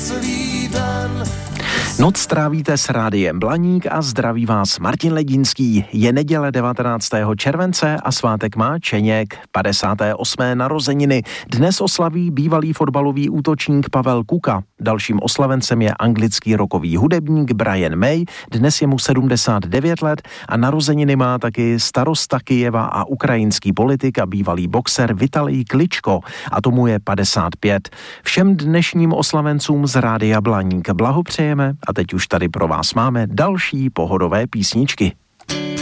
celý den. Noc trávíte s Rádiem Blaník a zdraví vás Martin Ledínský. Je neděle 19. července a svátek má Čeněk, 58. narozeniny. Dnes oslaví bývalý fotbalový útočník Pavel Kuka. Dalším oslavencem je anglický rockový hudebník Brian May, dnes je mu 79 let a narozeniny má taky starosta Kyjeva a ukrajinský politik a bývalý boxer Vitalij Kličko a tomu je 55. Všem dnešním oslavencům z Rádia Blaník blahopřejeme a teď už tady pro vás máme další pohodové písničky.